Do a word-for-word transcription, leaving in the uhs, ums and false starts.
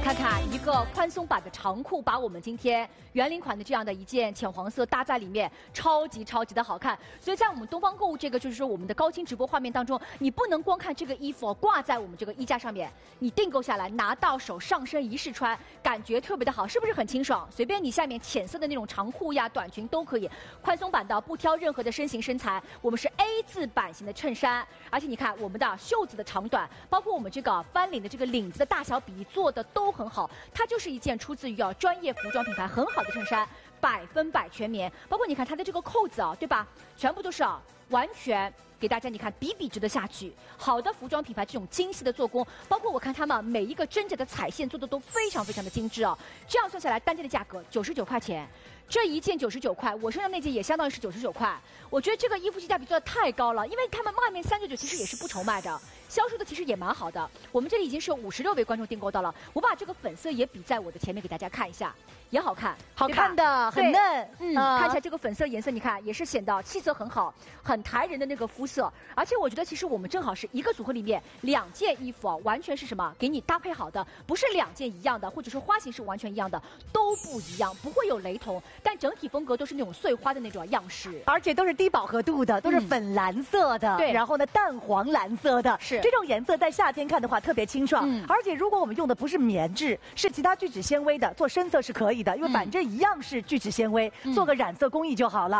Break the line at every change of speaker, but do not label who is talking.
看看一个宽松版的长裤，把我们今天圆领款的这样的一件浅黄色搭在里面，超级超级的好看。所以在我们东方购物这个就是说我们的高清直播画面当中，你不能光看这个衣服、哦、挂在我们这个衣架上面，你订购下来拿到手上身一试穿，感觉特别的好，是不是很清爽？随便你下面浅色的那种长裤呀、短裙都可以，宽松版的不挑任何的身形身材。我们是 A 字版型的衬衫，而且你看我们的袖子的长短，包括我们这个翻领的这个领子的大小比例做的都很好，它就是一件出自于啊专业服装品牌很好的衬衫，百分百全棉。包括你看它的这个扣子啊，对吧？全部都是啊完全给大家你看笔笔直的下去。好的服装品牌这种精细的做工，包括我看他们每一个针脚的彩线做的都非常非常的精致啊。这样算下来单件的价格九十九块钱。这一件九十九块，我身上那件也相当于是九十九块。我觉得这个衣服性价比做的太高了，因为他们外面三九九其实也是不愁卖的，销售的其实也蛮好的。我们这里已经是有五十六位观众订购到了，我把这个粉色也比在我的前面给大家看一下，也好看，
好看的，很嫩。
嗯，呃、看起来这个粉色颜色，你看也是显得气色很好，很抬人的那个肤色。而且我觉得其实我们正好是一个组合里面两件衣服啊，完全是什么给你搭配好的，不是两件一样的，或者说花型是完全一样的，都不一样，不会有雷同。但整体风格都是那种碎花的那种样式，
而且都是低饱和度的，都是粉蓝色的，嗯、对，然后呢淡黄蓝色的，
是
这种颜色在夏天看的话特别清爽。嗯、而且如果我们用的不是棉质，是其他聚酯纤维的，做深色是可以的，因为反正一样是聚酯纤维，嗯、做个染色工艺就好了。